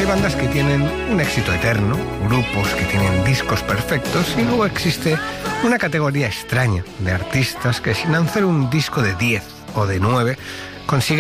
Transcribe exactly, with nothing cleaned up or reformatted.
Hay bandas que tienen un éxito eterno, grupos que tienen discos perfectos, y luego existe una categoría extraña de artistas que sin hacer un disco de diez o de nueve consiguen